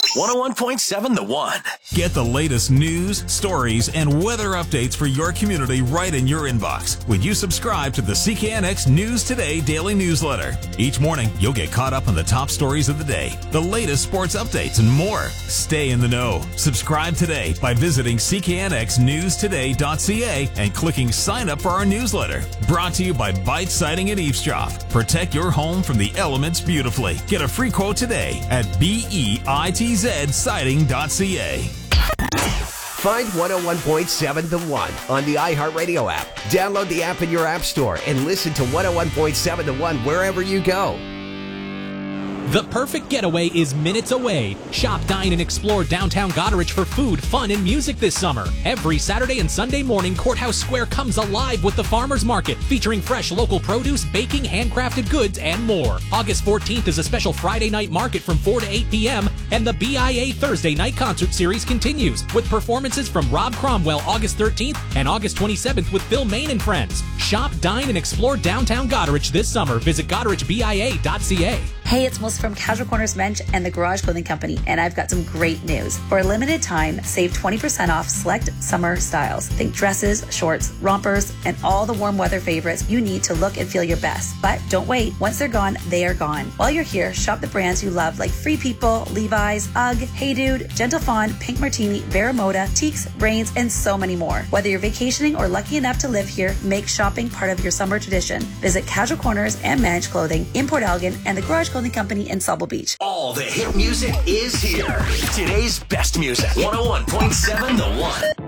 101.7 The One. Get the latest news, stories, and weather updates for your community right in your inbox when you subscribe to the CKNX News Today daily newsletter. Each morning, you'll get caught up on the top stories of the day, the latest sports updates, and more. Stay in the know. Subscribe today by visiting cknxnewstoday.ca and clicking sign up for our newsletter. Brought to you by Bite Siding and Eavesdrop. Protect your home from the elements beautifully. Get a free quote today at BEITZsiding.ca. Find 101.7 The One on the iHeartRadio app. Download the app in your app store and listen to 101.7 The One wherever you go. The perfect getaway is minutes away. Shop, dine, and explore downtown Goderich for food, fun, and music this summer. Every Saturday and Sunday morning, Courthouse Square comes alive with the Farmers Market, featuring fresh local produce, baking, handcrafted goods, and more. August 14th is a special Friday night market from 4 to 8 p.m., and the BIA Thursday night concert series continues, with performances from Rob Cromwell August 13th and August 27th with Phil Main and friends. Shop, dine, and explore downtown Goderich this summer. Visit GoderichBIA.ca. Hey, it's Melissa from Casual Corners Men's and the Garage Clothing Company, and I've got some great news. For a limited time, save 20% off select summer styles. Think dresses, shorts, rompers, and all the warm weather favorites you need to look and feel your best. But don't wait. Once they're gone, they are gone. While you're here, shop the brands you love like Free People, Levi's, UGG, Hey Dude, Gentle Fawn, Pink Martini, Veramoda, Teeks, Brains, and so many more. Whether you're vacationing or lucky enough to live here, make shopping part of your summer tradition. Visit Casual Corners and Managed Clothing in Port Elgin and the Garage Clothing Company in Sauble Beach. All the hit music is here. Today's best music. 101.7 The One.